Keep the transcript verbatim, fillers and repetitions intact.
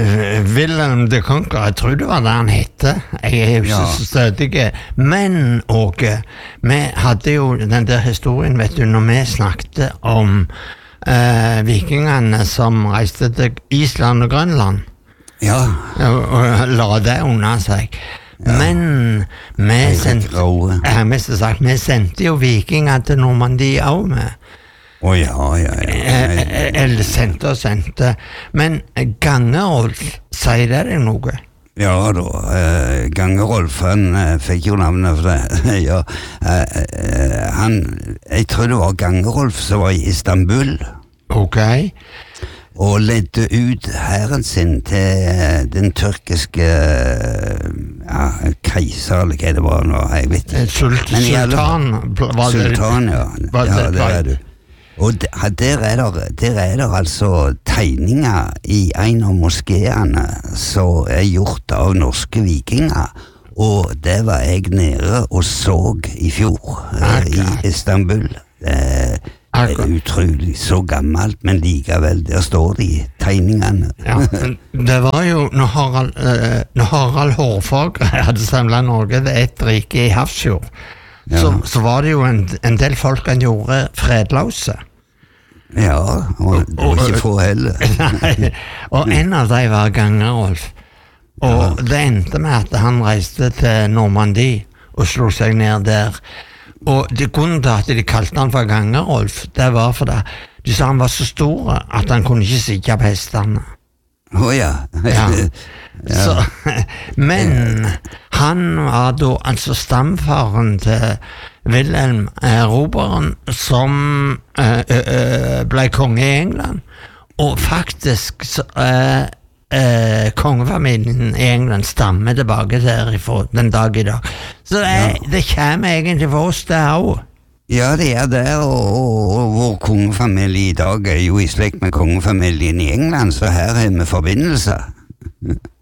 uh, Wilhelm de Conqueror, jeg tror det var det han hette. Jeg er jo ikke så stødig. Men, Åge, vi hadde jo den der historien, vet du, når vi snakket om uh, vikingene som reiste til Island og Grønland. Ja. Og, og la det under seg. Ja. Men vi sendte, ja, sagt, vi sendte jo vikinger til Normandie også med. Å oh, ja, ja, ja. Eller sendte og sendte. Men Gangerolf, sier det deg noe? Ja da, uh, Gangerolf, han uh, fikk jo navnet for det. ja, uh, han, jeg tror det var Gangerolf som var i Istanbul. Ok. Og ledde ut hæren sin til den tyrkiske ja, keiser, eller hva det var nå, jeg vet ikke. Sult, sultan, var det? Sultan, ja. Var det, ja, det er du. Og der er, der, der er det altså tegninger i en av moskéene som er gjort av norske vikinger, og det var jeg nede og så i fjor okay. i Istanbul. Eh, Det er utrolig så gammelt, men likevel, der står de tegningene. Ja, det var jo, når Harald, uh, når Harald Hårfagre hadde samlet Norge, det er et rike i Hafrsfjord, ja. så, så var det jo en, en del folk han gjorde fredløse. Ja, og det var ikke få heller. Nei, og en av dem var Gangerolf. Og ja. det endte med at han reiste til Normandie og slo seg ned der. Og det grunnen til at de kalte han for Gangerolf, det var fordi de sa han var så stor at han kunne ikke sitte på hestene. Åh oh, ja. ja. ja. Så, men han var da altså stamfaren til Wilhelm Eroberen, som øh, øh, ble konge i England, og faktisk så, øh, Eh, kongefamilien i England stammer tilbake derifra den dag i dag. Så det, ja. det kommer egentlig for oss det også. Ja, det er det, og, og, og vår kongefamilie i dag er jo i slekt med kongefamilien i England, så her er vi forbindelser.